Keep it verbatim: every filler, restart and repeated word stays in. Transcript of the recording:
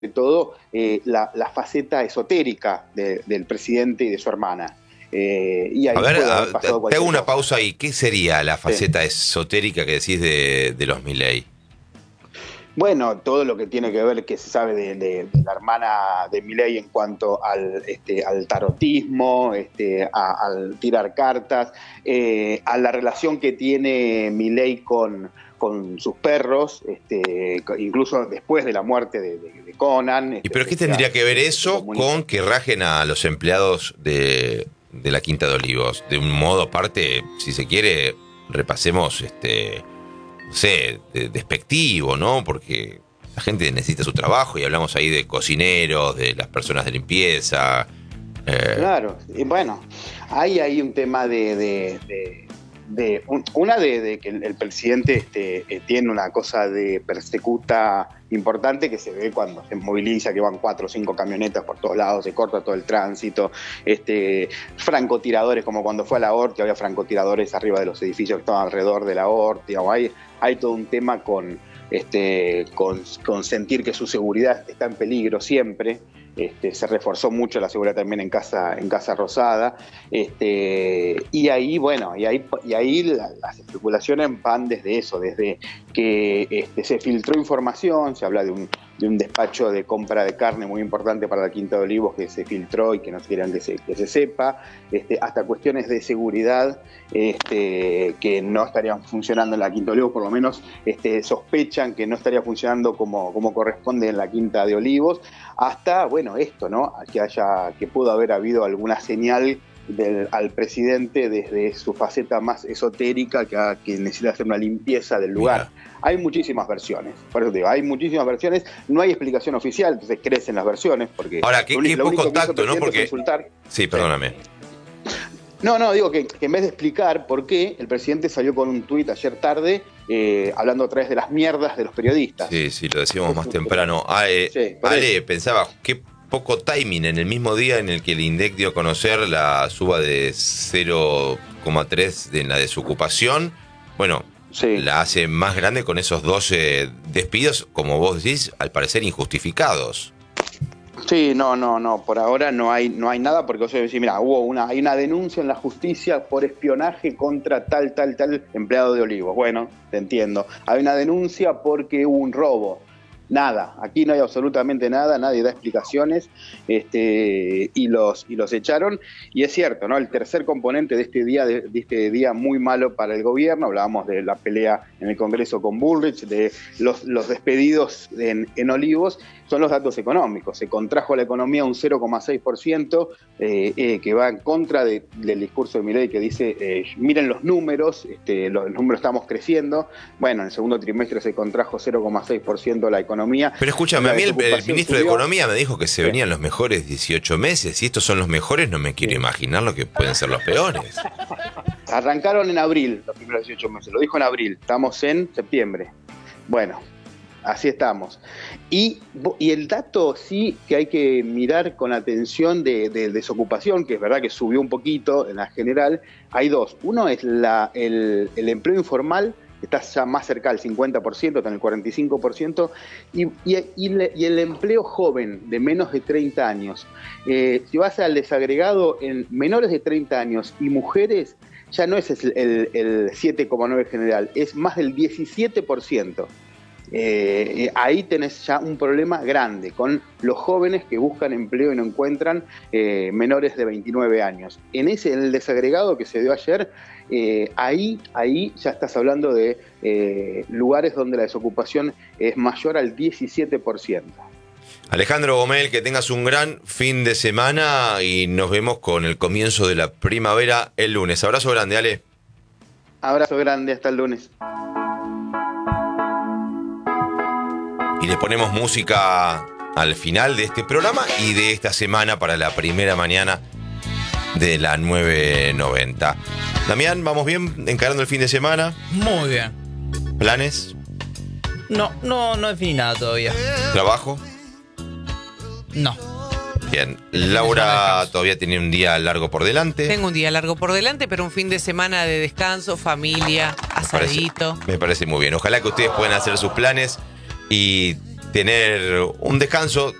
todo eh, la, la faceta esotérica de, del presidente y de su hermana. Eh, y ahí a ver, puede haber a, pasado te hago una cosa. pausa ahí. ¿Qué sería la faceta Sí. esotérica que decís de, de los Milei? Bueno, todo lo que tiene que ver, que se sabe de, de, de la hermana de Milei en cuanto al, este, al tarotismo, este, a, al tirar cartas, eh, a la relación que tiene Milei con, con sus perros, este, incluso después de la muerte de, de, de Conan. Este, ¿Y pero qué tendría que ver eso con que rajen a los empleados de, de la Quinta de Olivos? De un modo aparte, si se quiere, repasemos este... no sé, de, despectivo, ¿no? Porque la gente necesita su trabajo y hablamos ahí de cocineros, de las personas de limpieza. Eh. Claro, y bueno, hay ahí un tema de... de, de, de un, una de, de que el, el presidente este, eh, tiene una cosa de persecuta importante que se ve cuando se moviliza, que van cuatro o cinco camionetas por todos lados, se corta todo el tránsito, este, francotiradores, como cuando fue a la Horta, había francotiradores arriba de los edificios que estaban alrededor de la Horta, digamos, hay, hay todo un tema con, este, con, con sentir que su seguridad está en peligro siempre. Este, se reforzó mucho la seguridad también en Casa, en Casa Rosada, este, y ahí, bueno, y ahí, y ahí la, las especulaciones van desde eso, desde que este, se filtró información, se habla de un, de un despacho de compra de carne muy importante para la Quinta de Olivos que se filtró y que no querían que se, que se sepa, este, hasta cuestiones de seguridad este, que no estarían funcionando en la Quinta de Olivos, por lo menos este, sospechan que no estaría funcionando como, como corresponde en la Quinta de Olivos, hasta, bueno, esto, ¿no? Que haya, que pudo haber habido alguna señal del, al presidente desde su faceta más esotérica que, que necesita hacer una limpieza del lugar. Mira. Hay muchísimas versiones, por eso digo, hay muchísimas versiones, no hay explicación oficial, entonces crecen las versiones. Porque ahora, ¿qué, qué poco contacto, ¿no? Porque... Insultar. Sí, perdóname. No, no, digo que, que en vez de explicar por qué, el presidente salió con un tuit ayer tarde eh, hablando otra vez de las mierdas de los periodistas. Sí, sí, lo decíamos más temprano. Ah, eh, sí, Ale, eso. Pensaba, qué poco timing en el mismo día en el que el INDEC dio a conocer la suba de cero coma tres en la desocupación. Bueno, sí. La hace más grande con esos doce despidos, como vos decís, al parecer injustificados. Sí, no, no, no, por ahora no hay, no hay nada, porque o sea, mira, hubo una, hay una denuncia en la justicia por espionaje contra tal, tal, tal empleado de Olivos. Bueno, te entiendo. Hay una denuncia porque hubo un robo. Nada, aquí no hay absolutamente nada, nadie da explicaciones, este, y los y los echaron. Y es cierto, ¿no? El tercer componente de este día, de, de este día muy malo para el gobierno, hablábamos de la pelea en el Congreso con Bullrich, de los, los despedidos en, en Olivos, son los datos económicos. Se contrajo la economía un cero coma seis por ciento, eh, eh, que va en contra de, del discurso de Milei que dice, eh, miren los números, este, los números estamos creciendo. Bueno, en el segundo trimestre se contrajo cero coma seis por ciento la economía. Pero escúchame, a mí el, el ministro subió. de Economía me dijo que se venían los mejores dieciocho meses. Si estos son los mejores, no me quiero sí. imaginar lo que pueden ser los peores. Arrancaron en abril los primeros dieciocho meses, lo dijo en abril, estamos en septiembre. Bueno, así estamos. Y, y el dato sí que hay que mirar con atención de, de desocupación, que es verdad que subió un poquito en la general, hay dos. Uno es la, el, el empleo informal, está ya más cerca del cincuenta por ciento, está en el cuarenta y cinco por ciento, y, y, y, y el empleo joven de menos de treinta años. Eh, si vas al desagregado en menores de treinta años y mujeres, ya no es el, el, el siete coma nueve general, es más del diecisiete por ciento. Eh, eh, ahí tenés ya un problema grande con los jóvenes que buscan empleo y no encuentran, eh, menores de veintinueve años. En ese, en el desagregado que se dio ayer, eh, ahí, ahí ya estás hablando de eh, lugares donde la desocupación es mayor al diecisiete por ciento. Alejandro Gomel, que tengas un gran fin de semana y nos vemos con el comienzo de la primavera el lunes. Abrazo grande, Ale. Abrazo grande, hasta el lunes. Y le ponemos música al final de este programa y de esta semana para la primera mañana de la nueve noventa. Damián, ¿vamos bien encarando el fin de semana? Muy bien. ¿Planes? No, no, no definí nada todavía. ¿Trabajo? No. Bien. Laura todavía tiene un día largo por delante. Tengo un día largo por delante, pero un fin de semana de descanso, familia, asadito. Me parece, me parece muy bien. Ojalá que ustedes puedan hacer sus planes y tener un descanso